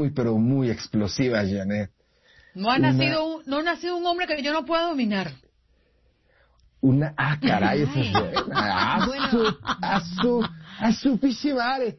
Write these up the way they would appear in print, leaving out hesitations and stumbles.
muy, pero muy explosivas, Janet. No ha nacido un hombre que yo no pueda dominar. Caray, esa es buena. A su pichimare.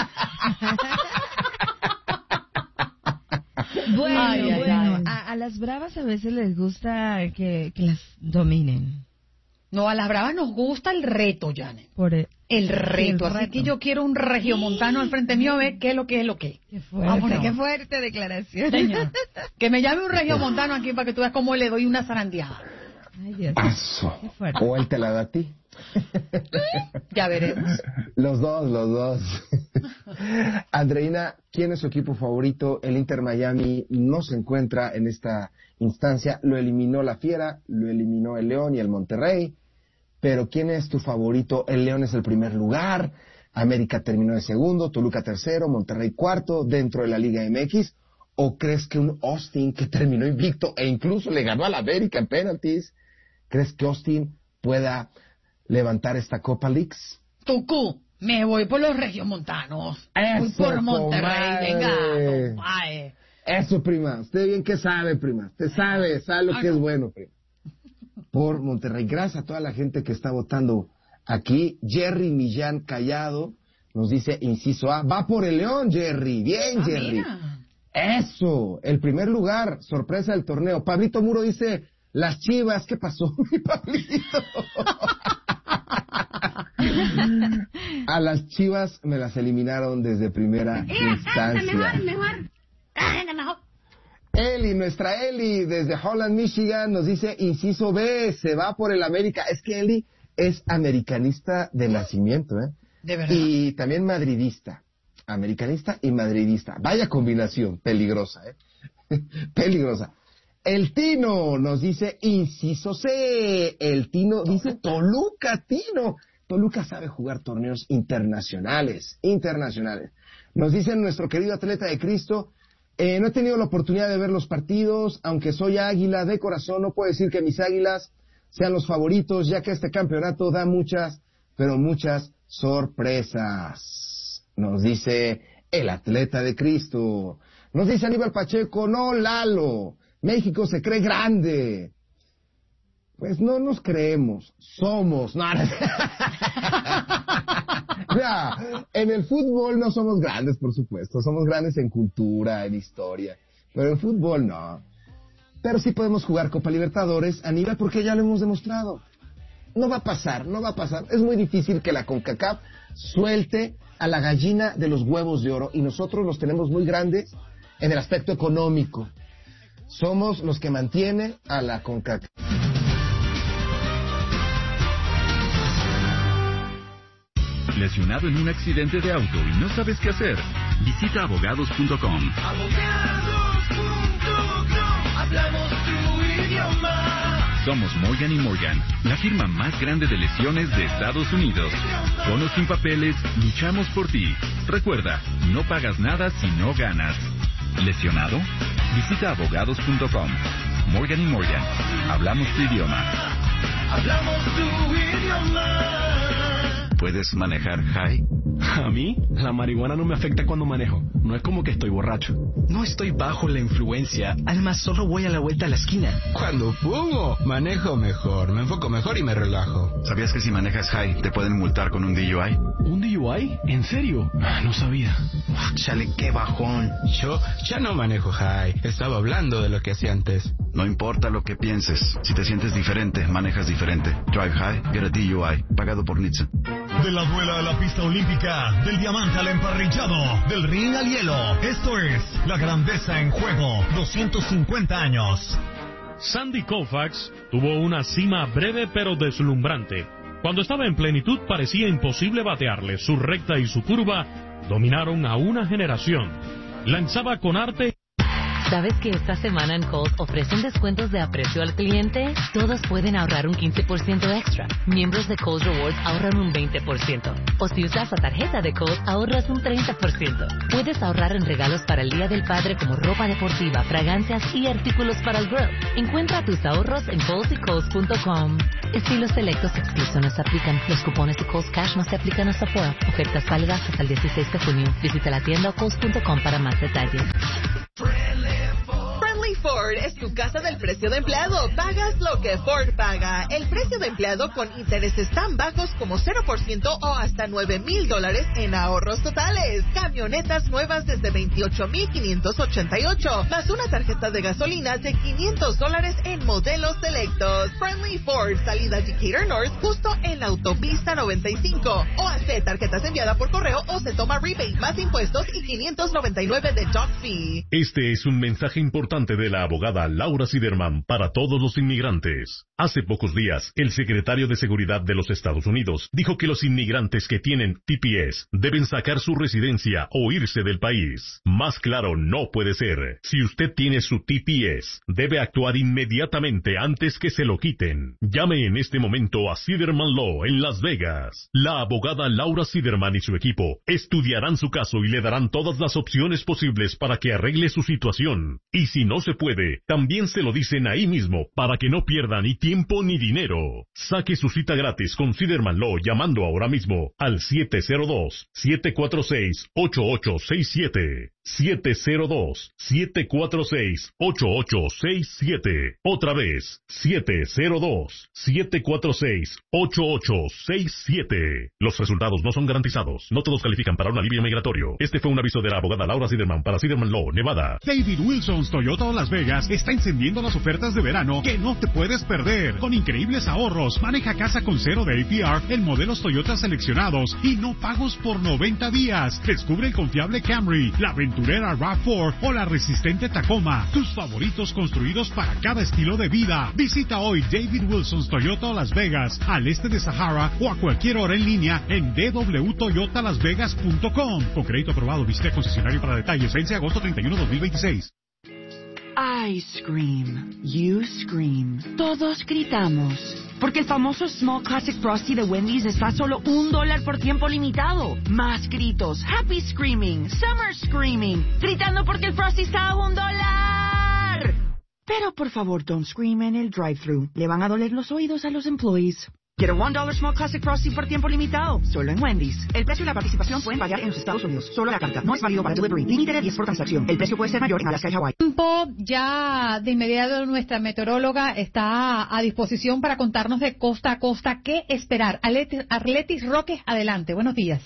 Bueno, a las bravas a veces les gusta que las dominen. No, a las bravas nos gusta el reto, Janet. El reto. Así que yo quiero un regiomontano al frente mío a ver qué es lo que es lo que. Qué fuerte declaración. Señor, que me llame un regiomontano aquí para que tú veas cómo le doy una zarandeada. Ay, Dios. Qué fuerte. O él te la da a ti. Ya veremos. Los dos. Andreina, ¿quién es su equipo favorito? El Inter Miami no se encuentra en esta instancia. Lo eliminó la Fiera, lo eliminó el León y el Monterrey. Pero ¿quién es tu favorito? El León es el primer lugar, América terminó de segundo, Toluca tercero, Monterrey cuarto dentro de la Liga MX. ¿O crees que un Austin que terminó invicto e incluso le ganó a la América en penaltis, crees que Austin pueda levantar esta Copa Leagues? Tucú, me voy por los regiomontanos. Voy por Monterrey, venga. Eso, prima. Usted bien que sabe, prima. Usted sabe lo que es bueno, prima. Por Monterrey. Gracias a toda la gente que está votando aquí. Jerry Millán Callado nos dice, inciso A, va por el León, Jerry. Bien, Jerry. Mira. Eso, el primer lugar, sorpresa del torneo. Pablito Muro dice, las Chivas, ¿qué pasó, mi Pablito? A las Chivas me las eliminaron desde primera instancia. Mejor. Eli, nuestra Eli, desde Holland, Michigan, nos dice, inciso B, se va por el América. Es que Eli es americanista de nacimiento, ¿eh? De verdad. Y también madridista. Americanista y madridista. Vaya combinación, peligrosa, ¿eh? Peligrosa. El Tino nos dice, inciso C. El Tino dice, Toluca, Tino. Toluca sabe jugar torneos internacionales. Nos dice nuestro querido atleta de Cristo, no he tenido la oportunidad de ver los partidos, aunque soy águila de corazón, no puedo decir que mis águilas sean los favoritos, ya que este campeonato da muchas, pero muchas sorpresas. Nos dice el atleta de Cristo. Nos dice Aníbal Pacheco, no, Lalo, México se cree grande. Pues no nos creemos, somos. No. Ya, en el fútbol no somos grandes, por supuesto. Somos grandes en cultura, en historia. Pero en fútbol no. Pero sí podemos jugar Copa Libertadores, Aníbal, porque ya lo hemos demostrado. No va a pasar. Es muy difícil que la CONCACAF suelte a la gallina de los huevos de oro. Y nosotros los tenemos muy grandes en el aspecto económico. Somos los que mantienen a la CONCACAF. ¿Lesionado en un accidente de auto y no sabes qué hacer? Visita abogados.com. Hablamos tu idioma. Somos Morgan & Morgan, la firma más grande de lesiones de Estados Unidos. Con o sin papeles, luchamos por ti. Recuerda, no pagas nada si no ganas. ¿Lesionado? Visita abogados.com. Morgan & Morgan, hablamos tu idioma. Hablamos tu idioma. ¿Puedes manejar high? A mí, la marihuana no me afecta cuando manejo. No es como que estoy borracho. No estoy bajo la influencia. Además, solo voy a la vuelta a la esquina. Cuando fumo, manejo mejor, me enfoco mejor y me relajo. ¿Sabías que si manejas high te pueden multar con un DUI? ¿Un DUI? ¿En serio? No sabía. Chale, qué bajón. Yo ya no manejo high. Estaba hablando de lo que hacía antes. No importa lo que pienses. Si te sientes diferente, manejas diferente. Drive high, get a DUI. Pagado por NHTSA. De la duela a la pista olímpica, del diamante al emparrillado, del ring al hielo. Esto es La Grandeza en Juego, 250 años. Sandy Koufax tuvo una cima breve pero deslumbrante. Cuando estaba en plenitud parecía imposible batearle. Su recta y su curva dominaron a una generación. Lanzaba con arte. ¿Sabes que esta semana en Kohl's ofrecen descuentos de aprecio al cliente? Todos pueden ahorrar un 15% extra. Miembros de Kohl's Rewards ahorran un 20%. O si usas la tarjeta de Kohl's, ahorras un 30%. Puedes ahorrar en regalos para el Día del Padre como ropa deportiva, fragancias y artículos para el grill. Encuentra tus ahorros en Kohl'sYKohl's.com. Estilos selectos exclusos no se aplican. Los cupones de Kohl's Cash no se aplican a Sephora. Ofertas válidas hasta el 16 de junio. Visita la tienda o Kohl's.com para más detalles. Friendly Ford es tu casa del precio de empleado. Pagas lo que Ford paga. El precio de empleado con intereses tan bajos como 0% o hasta $9,000 en ahorros totales. Camionetas nuevas desde $28,588, más una tarjeta de gasolina de $500 en modelos selectos. Friendly Ford, salida Decatur North, justo en la autopista 95. O hace tarjetas enviadas por correo o se toma rebate más impuestos y $599 de dock fee. Este es un mensaje importante de la abogada Laura Siderman para todos los inmigrantes. Hace pocos días, el secretario de Seguridad de los Estados Unidos dijo que los inmigrantes que tienen TPS deben sacar su residencia o irse del país. Más claro no puede ser. Si usted tiene su TPS, debe actuar inmediatamente antes que se lo quiten. Llame en este momento a Siderman Law en Las Vegas. La abogada Laura Siderman y su equipo estudiarán su caso y le darán todas las opciones posibles para que arregle su situación. Y si no se puede, también se lo dicen ahí mismo para que no pierda ni tiempo ni dinero. Saque su cita gratis con Siderman Law llamando ahora mismo al 702-746-8867. 702-746-8867. Otra vez, 702-746-8867. Los resultados no son garantizados. No todos califican para un alivio migratorio. Este fue un aviso de la abogada Laura Siderman para Siderman Law, Nevada. David Wilson's Toyota Las Vegas está encendiendo las ofertas de verano que no te puedes perder. Con increíbles ahorros, maneja casa con cero de APR en modelos Toyota seleccionados y no pagos por 90 días. Descubre el confiable Camry, la aventurera RAV4 o la resistente Tacoma. Tus favoritos construidos para cada estilo de vida. Visita hoy David Wilson's Toyota Las Vegas, al este de Sahara o a cualquier hora en línea en www.toyotalasvegas.com. Con crédito aprobado, visite concesionario para detalles. Vence agosto 31, 2026. I scream, you scream, todos gritamos, porque el famoso Small Classic Frosty de Wendy's está a solo $1 por tiempo limitado. Más gritos, happy screaming, summer screaming, gritando porque el Frosty está a $1. Pero por favor, don't scream en el drive-thru. Le van a doler los oídos a los employees. Quiero $1 Small Classic Frosty por tiempo limitado, solo en Wendy's. El precio y la participación pueden variar en los Estados Unidos. Solo la carta. No es válido para delivery. Límite de 10 por transacción. El precio puede ser mayor en Alaska y Hawái. Ya de inmediato nuestra meteoróloga está a disposición para contarnos de costa a costa qué esperar. Arletis Roques, adelante. Buenos días.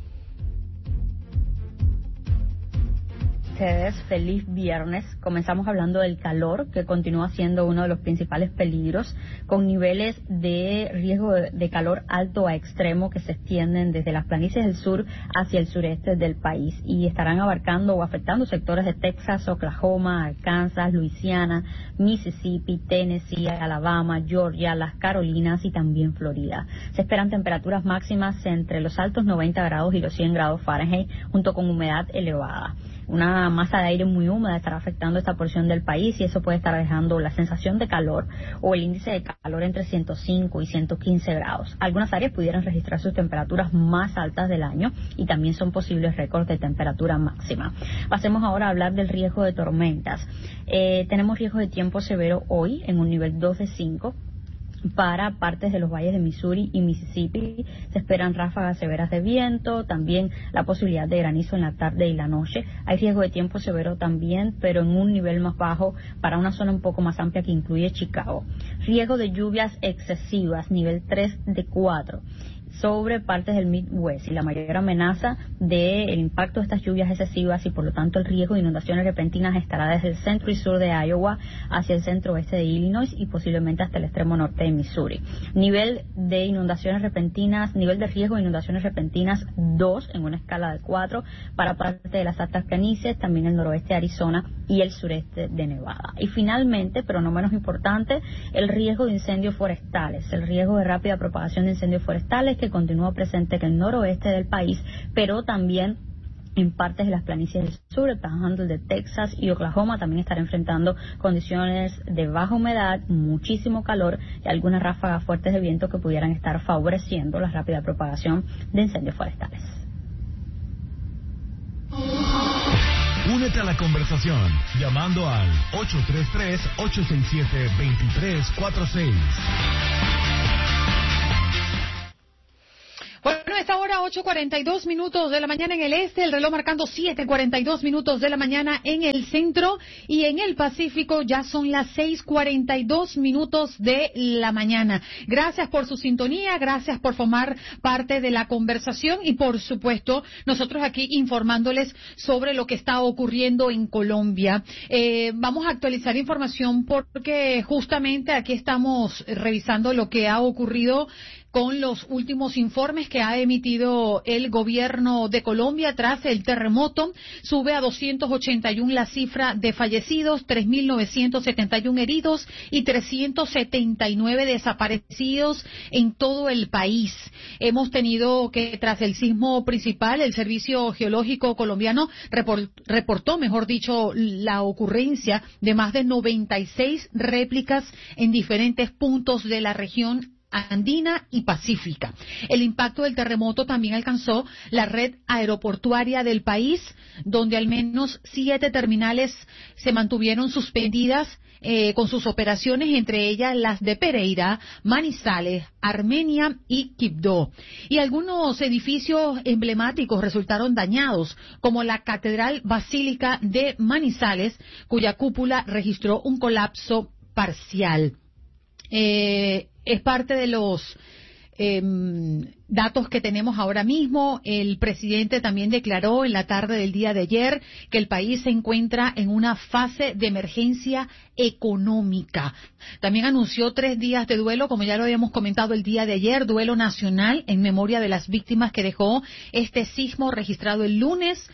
Feliz viernes. Comenzamos hablando del calor, que continúa siendo uno de los principales peligros, con niveles de riesgo de calor alto a extremo que se extienden desde las planicies del sur hacia el sureste del país y estarán abarcando o afectando sectores de Texas, Oklahoma, Arkansas, Luisiana, Mississippi, Tennessee, Alabama, Georgia, las Carolinas y también Florida. Se esperan temperaturas máximas entre los altos 90 grados y los 100 grados Fahrenheit, junto con humedad elevada. Una masa de aire muy húmeda estará afectando esta porción del país y eso puede estar dejando la sensación de calor o el índice de calor entre 105 y 115 grados. Algunas áreas pudieran registrar sus temperaturas más altas del año y también son posibles récords de temperatura máxima. Pasemos ahora a hablar del riesgo de tormentas. Tenemos riesgo de tiempo severo hoy en un nivel 2 de 5. Para partes de los valles de Missouri y Mississippi se esperan ráfagas severas de viento, también la posibilidad de granizo en la tarde y la noche. Hay riesgo de tiempo severo también, pero en un nivel más bajo para una zona un poco más amplia que incluye Chicago. Riesgo de lluvias excesivas, nivel 3 de 4. Sobre partes del Midwest y la mayor amenaza del impacto de estas lluvias excesivas y por lo tanto el riesgo de inundaciones repentinas estará desde el centro y sur de Iowa hacia el centro oeste de Illinois y posiblemente hasta el extremo norte de Missouri. Nivel de inundaciones repentinas, nivel de riesgo de inundaciones repentinas 2 en una escala de 4 para parte de las altas planicies, también el noroeste de Arizona y el sureste de Nevada. Y finalmente, pero no menos importante, el riesgo de incendios forestales, el riesgo de rápida propagación de incendios forestales que continúa presente en el noroeste del país, pero también en partes de las planicies del sur, el Panhandle de Texas y Oklahoma también estará enfrentando condiciones de baja humedad, muchísimo calor y algunas ráfagas fuertes de viento que pudieran estar favoreciendo la rápida propagación de incendios forestales. Únete a la conversación llamando al 833-867-2346. Bueno, a esta hora 8:42 minutos de la mañana en el este, el reloj marcando 7:42 minutos de la mañana en el centro y en el Pacífico ya son las 6:42 minutos de la mañana. Gracias por su sintonía, gracias por formar parte de la conversación y por supuesto nosotros aquí informándoles sobre lo que está ocurriendo en Colombia. Vamos a actualizar información porque justamente aquí estamos revisando lo que ha ocurrido con los últimos informes que ha emitido el gobierno de Colombia tras el terremoto. Sube a 281 la cifra de fallecidos, 3.971 heridos y 379 desaparecidos en todo el país. Hemos tenido que, tras el sismo principal, el Servicio Geológico Colombiano reportó, mejor dicho, la ocurrencia de más de 96 réplicas en diferentes puntos de la región andina y pacífica. El impacto del terremoto también alcanzó la red aeroportuaria del país, donde al menos 7 terminales se mantuvieron suspendidas con sus operaciones, entre ellas las de Pereira, Manizales, Armenia y Quibdó. Y algunos edificios emblemáticos resultaron dañados, como la Catedral Basílica de Manizales, cuya cúpula registró un colapso parcial. Es parte de los datos que tenemos ahora mismo. El presidente también declaró en la tarde del día de ayer que el país se encuentra en una fase de emergencia económica. También anunció 3 días de duelo, como ya lo habíamos comentado el día de ayer, duelo nacional en memoria de las víctimas que dejó este sismo registrado el lunes.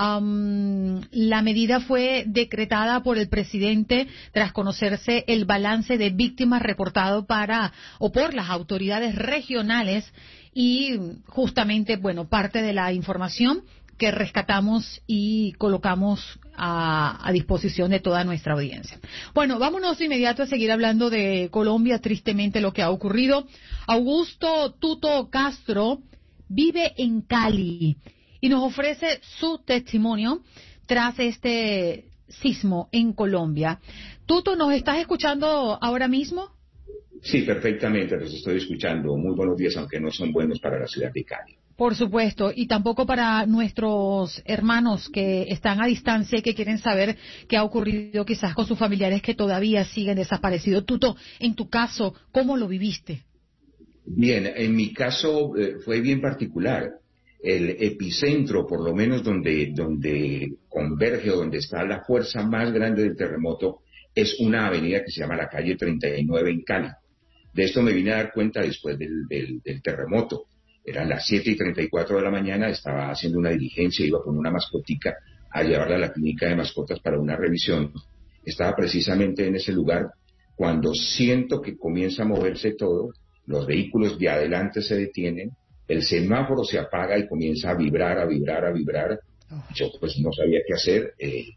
La medida fue decretada por el presidente tras conocerse el balance de víctimas reportado por las autoridades regionales y justamente, bueno, parte de la información que rescatamos y colocamos a disposición de toda nuestra audiencia. Bueno, vámonos de inmediato a seguir hablando de Colombia, tristemente lo que ha ocurrido. Augusto Tuto Castro vive en Cali y nos ofrece su testimonio tras este sismo en Colombia. Tuto, ¿nos estás escuchando ahora mismo? Sí, perfectamente, los estoy escuchando. Muy buenos días, aunque no son buenos para la ciudad de Cali. Por supuesto, y tampoco para nuestros hermanos que están a distancia y que quieren saber qué ha ocurrido quizás con sus familiares que todavía siguen desaparecidos. Tuto, en tu caso, ¿cómo lo viviste? Bien, en mi caso fue bien particular. El epicentro, por lo menos donde converge o donde está la fuerza más grande del terremoto, es una avenida que se llama la calle 39 en Cali. De esto me vine a dar cuenta después del terremoto. Eran las 7:34 de la mañana, estaba haciendo una diligencia, iba con una mascotica a llevarla a la clínica de mascotas para una revisión. Estaba precisamente en ese lugar cuando siento que comienza a moverse todo, los vehículos de adelante se detienen, el semáforo se apaga y comienza a vibrar, a vibrar, a vibrar. Yo pues no sabía qué hacer.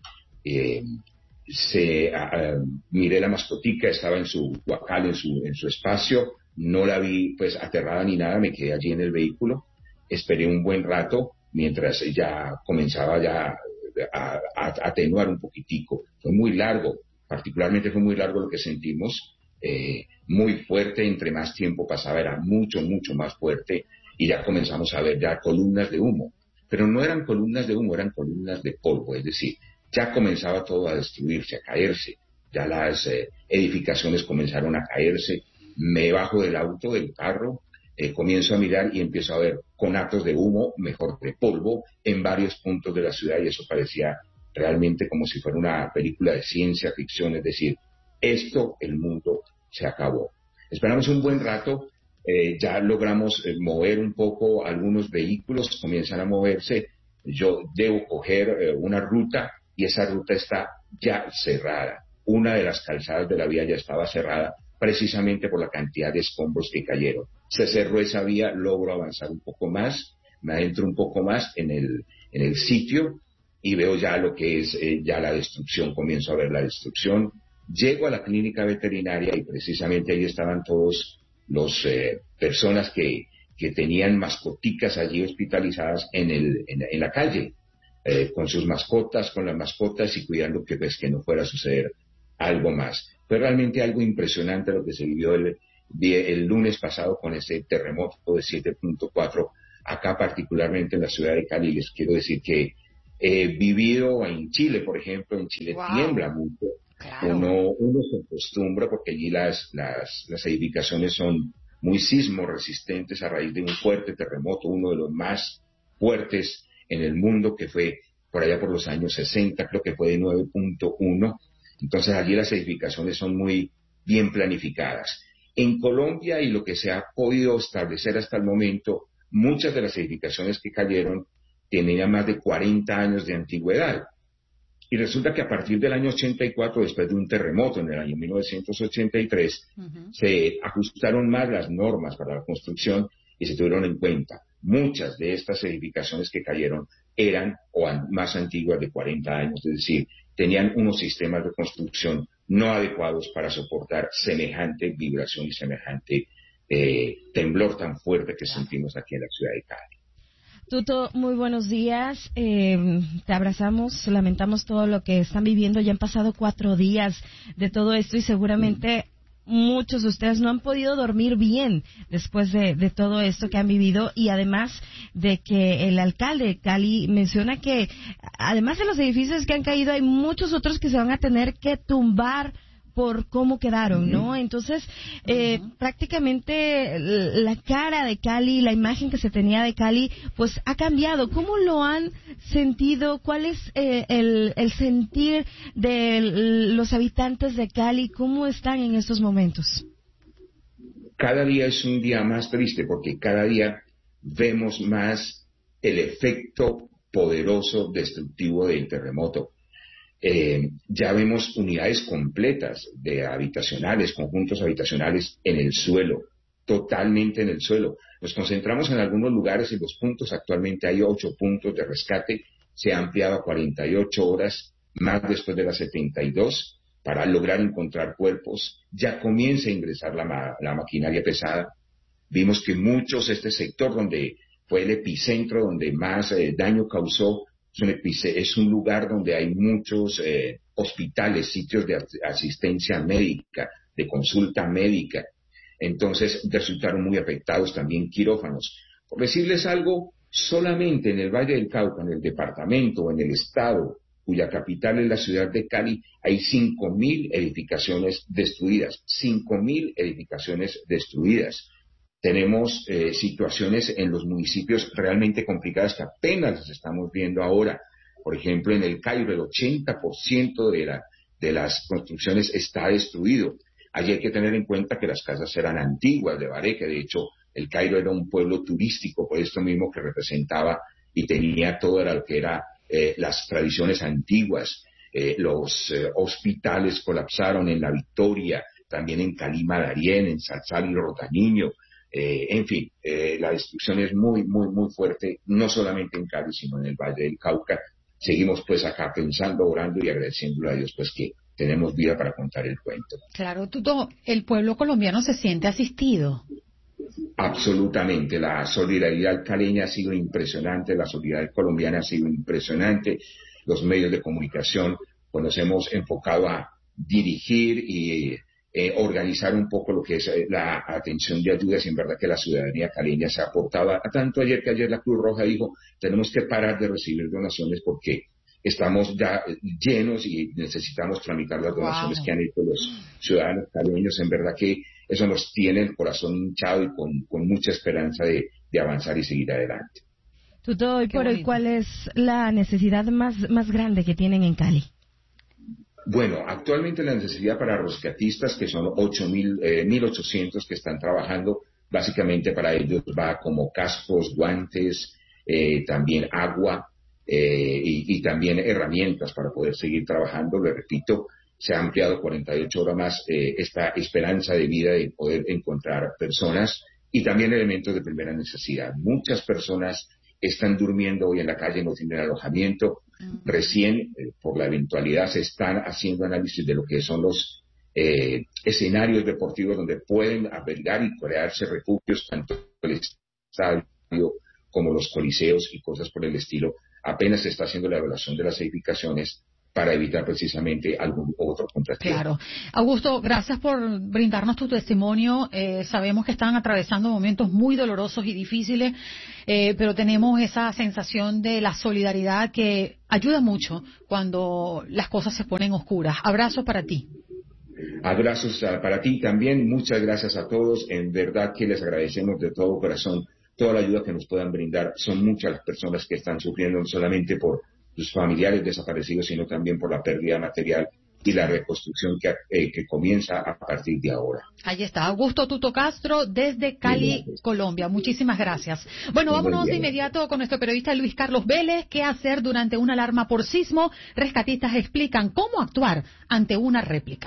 Miré la mascotica, estaba en su guacal, en su espacio, no la vi pues aterrada ni nada, me quedé allí en el vehículo, esperé un buen rato mientras ya comenzaba ya a atenuar un poquitico. Fue muy largo, particularmente fue muy largo lo que sentimos, muy fuerte, entre más tiempo pasaba era mucho, mucho más fuerte y ya comenzamos a ver ya columnas de humo, pero no eran columnas de humo, eran columnas de polvo, es decir, ya comenzaba todo a destruirse, a caerse, ya las edificaciones comenzaron a caerse. Me bajo del auto, del carro, comienzo a mirar y empiezo a ver conatos de humo, mejor de polvo, en varios puntos de la ciudad y eso parecía realmente como si fuera una película de ciencia ficción, es decir, el mundo se acabó. Esperamos un buen rato, ya logramos mover un poco algunos vehículos, comienzan a moverse, yo debo coger una ruta y esa ruta está ya cerrada. Una de las calzadas de la vía ya estaba cerrada precisamente por la cantidad de escombros que cayeron. Se cerró esa vía, logro avanzar un poco más, me adentro un poco más en en el sitio y veo ya lo que es ya la destrucción, comienzo a ver la destrucción. Llego a la clínica veterinaria y precisamente ahí estaban todos los personas que tenían mascoticas allí hospitalizadas en la calle, con sus mascotas, con las mascotas y cuidando que no fuera a suceder algo más. Fue realmente algo impresionante lo que se vivió el lunes pasado con ese terremoto de 7.4, acá particularmente en la ciudad de Cali. Les quiero decir que he vivido en Chile, por ejemplo, en Chile tiembla mucho. Claro. Uno se acostumbra porque allí las edificaciones son muy sismo resistentes a raíz de un fuerte terremoto, uno de los más fuertes en el mundo, que fue por allá por los años 60, creo que fue de 9.1. Entonces allí las edificaciones son muy bien planificadas. En Colombia, y lo que se ha podido establecer hasta el momento, muchas de las edificaciones que cayeron tenían más de 40 años de antigüedad. Y resulta que a partir del año 84, después de un terremoto en el año 1983, se ajustaron más las normas para la construcción y se tuvieron en cuenta. Muchas de estas edificaciones que cayeron eran más antiguas de 40 años, es decir, tenían unos sistemas de construcción no adecuados para soportar semejante vibración y semejante temblor tan fuerte que sentimos aquí en la ciudad de Cali. Tuto, muy buenos días. Te abrazamos, lamentamos todo lo que están viviendo. Ya han pasado 4 días de todo esto y seguramente muchos de ustedes no han podido dormir bien después de todo esto que han vivido, y además de que el alcalde de Cali menciona que además de los edificios que han caído hay muchos otros que se van a tener que tumbar por cómo quedaron, ¿no? Entonces, prácticamente la cara de Cali, la imagen que se tenía de Cali, pues ha cambiado. ¿Cómo lo han sentido? ¿Cuál es el sentir de los habitantes de Cali? ¿Cómo están en estos momentos? Cada día es un día más triste porque cada día vemos más el efecto poderoso destructivo del terremoto. Ya vemos unidades completas de habitacionales, conjuntos habitacionales en el suelo, totalmente en el suelo. Nos concentramos en algunos lugares y los puntos, actualmente hay 8 puntos de rescate, se ha ampliado a 48 horas, más después de las 72, para lograr encontrar cuerpos. Ya comienza a ingresar la maquinaria pesada. Vimos que este sector donde fue el epicentro, donde más daño causó, es un lugar donde hay muchos hospitales, sitios de asistencia médica, de consulta médica. Entonces resultaron muy afectados también quirófanos. Por decirles algo, solamente en el Valle del Cauca, en el departamento o en el estado, cuya capital es la ciudad de Cali, hay 5.000 edificaciones destruidas. 5.000 edificaciones destruidas. Tenemos situaciones en los municipios realmente complicadas que apenas las estamos viendo ahora. Por ejemplo, en el Cairo, el 80% de las construcciones está destruido. Allí hay que tener en cuenta que las casas eran antiguas de Baré, que de hecho el Cairo era un pueblo turístico, por esto mismo que representaba y tenía todo lo que era las tradiciones antiguas. Los hospitales colapsaron en La Victoria, también en Calima, Darién, en Salsal y Rotaniño. En fin, la destrucción es muy, muy, muy fuerte, no solamente en Cali, sino en el Valle del Cauca. Seguimos pues acá pensando, orando y agradeciéndole a Dios pues que tenemos vida para contar el cuento. Claro, Tuto, el pueblo colombiano se siente asistido. Absolutamente, la solidaridad caleña ha sido impresionante, la solidaridad colombiana ha sido impresionante. Los medios de comunicación pues nos hemos enfocado a dirigir y organizar un poco lo que es la atención de ayudas, y en verdad que la ciudadanía caleña se aportaba tanto ayer que ayer la Cruz Roja dijo tenemos que parar de recibir donaciones porque estamos ya llenos y necesitamos tramitar las donaciones que han hecho los ciudadanos caleños. En verdad que eso nos tiene el corazón hinchado y con mucha esperanza de avanzar y seguir adelante. Tuto, hoy por hoy, ¿cuál es la necesidad más grande que tienen en Cali? Bueno, actualmente la necesidad para rescatistas, que son 1.800 que están trabajando, básicamente para ellos va como cascos, guantes, también agua y también herramientas para poder seguir trabajando. Le repito, se ha ampliado 48 horas más esta esperanza de vida de poder encontrar personas y también elementos de primera necesidad. Muchas personas están durmiendo hoy en la calle, no tienen alojamiento. Recién, por la eventualidad, se están haciendo análisis de lo que son los escenarios deportivos donde pueden albergar y crearse refugios, tanto el estadio como los coliseos y cosas por el estilo. Apenas se está haciendo la evaluación de las edificaciones para evitar precisamente algún otro contratiempo. Claro. Augusto, gracias por brindarnos tu testimonio. Sabemos que están atravesando momentos muy dolorosos y difíciles, pero tenemos esa sensación de la solidaridad que ayuda mucho cuando las cosas se ponen oscuras. Abrazo para ti. Abrazos para ti también. Muchas gracias a todos. En verdad que les agradecemos de todo corazón toda la ayuda que nos puedan brindar. Son muchas las personas que están sufriendo no solamente por sus familiares desaparecidos, sino también por la pérdida material y la reconstrucción que comienza a partir de ahora. Ahí está, Augusto Tuto Castro desde Cali, Colombia. Muchísimas gracias. Bueno, vámonos de inmediato con nuestro periodista Luis Carlos Vélez. ¿Qué hacer durante una alarma por sismo? Rescatistas explican cómo actuar ante una réplica.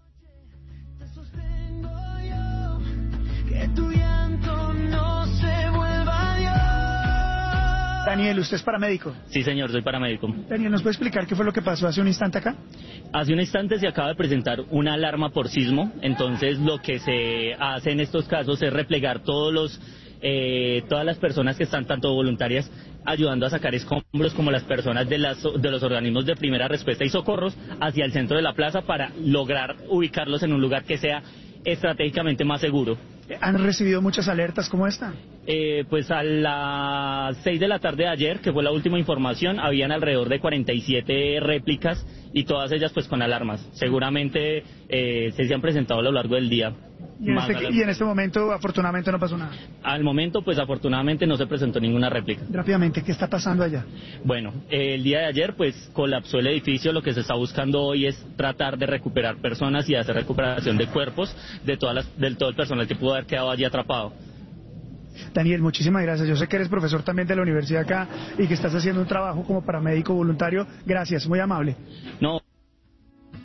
Daniel, ¿usted es paramédico? Sí, señor, soy paramédico. Daniel, ¿nos puede explicar qué fue lo que pasó hace un instante acá? Hace un instante se acaba de presentar una alarma por sismo, entonces lo que se hace en estos casos es replegar todas las personas que están tanto voluntarias ayudando a sacar escombros como las personas de los organismos de primera respuesta y socorros hacia el centro de la plaza para lograr ubicarlos en un lugar que sea estratégicamente más seguro. ¿Han recibido muchas alertas como esta? Pues a las 6 de la tarde de ayer, que fue la última información, habían alrededor de 47 réplicas y todas ellas pues con alarmas. Seguramente se han presentado a lo largo del día. Y en este momento, afortunadamente, no pasó nada. Al momento, pues afortunadamente no se presentó ninguna réplica. Rápidamente, ¿qué está pasando allá? Bueno, el día de ayer, pues colapsó el edificio. Lo que se está buscando hoy es tratar de recuperar personas y hacer recuperación de cuerpos de todo el personal que pudo haber quedado allí atrapado. Daniel, muchísimas gracias. Yo sé que eres profesor también de la universidad acá y que estás haciendo un trabajo como paramédico voluntario. Gracias, muy amable. No.